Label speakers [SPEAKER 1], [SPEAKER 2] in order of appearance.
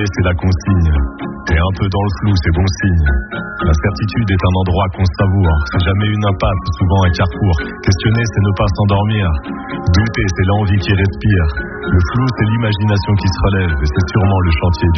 [SPEAKER 1] c'est la consigne. T'es un peu dans le flou, c'est bon signe. La certitude est un endroit qu'on savoure. C'est jamais une impasse, souvent un carrefour. Questionner, c'est ne pas s'endormir. Douter, c'est l'envie qui respire. Le flou, c'est l'imagination qui se relève. Et c'est sûrement le chantier